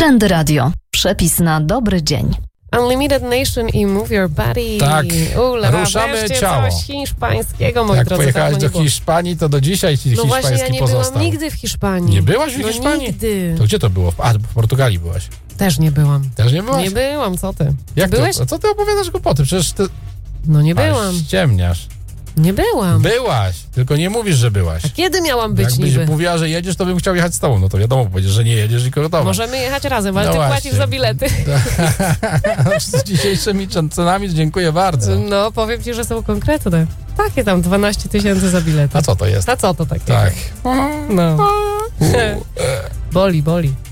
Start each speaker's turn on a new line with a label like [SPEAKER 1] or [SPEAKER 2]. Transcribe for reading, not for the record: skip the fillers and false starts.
[SPEAKER 1] Trendy Radio. Przepis na dobry dzień.
[SPEAKER 2] Unlimited Nation i Move Your Body.
[SPEAKER 3] Tak, ruszamy ciało.
[SPEAKER 2] Coś hiszpańskiego, moi
[SPEAKER 3] Jak
[SPEAKER 2] drodzy.
[SPEAKER 3] pojechałeś do Hiszpanii, to do dzisiaj ci
[SPEAKER 2] No
[SPEAKER 3] hiszpański
[SPEAKER 2] właśnie, ja nie
[SPEAKER 3] pozostał.
[SPEAKER 2] byłam nigdy w Hiszpanii.
[SPEAKER 3] Nie byłaś w Hiszpanii?
[SPEAKER 2] Nigdy.
[SPEAKER 3] To gdzie to było? W Portugalii byłaś.
[SPEAKER 2] Też nie byłam.
[SPEAKER 3] Też nie byłaś?
[SPEAKER 2] Nie byłam, co ty?
[SPEAKER 3] Jak
[SPEAKER 2] byłeś?
[SPEAKER 3] to? A co ty opowiadasz głupoty? Przecież ty...
[SPEAKER 2] No nie byłam.
[SPEAKER 3] Ściemniasz.
[SPEAKER 2] Nie byłam.
[SPEAKER 3] Byłaś, tylko nie mówisz, że byłaś.
[SPEAKER 2] A kiedy miałam być
[SPEAKER 3] Jakbyś
[SPEAKER 2] niby?
[SPEAKER 3] mówiła, że jedziesz, to bym chciał jechać z tobą. No to wiadomo, powiedziesz, że nie jedziesz i gotowe.
[SPEAKER 2] Możemy jechać razem, ale
[SPEAKER 3] No
[SPEAKER 2] ty
[SPEAKER 3] właśnie.
[SPEAKER 2] płacisz za bilety.
[SPEAKER 3] Z dzisiejszymi cenami dziękuję bardzo.
[SPEAKER 2] No, powiem ci, że są konkretne. Takie tam 12 000 za bilety.
[SPEAKER 3] A co to jest?
[SPEAKER 2] A co to takie?
[SPEAKER 3] Tak.
[SPEAKER 2] No. Boli.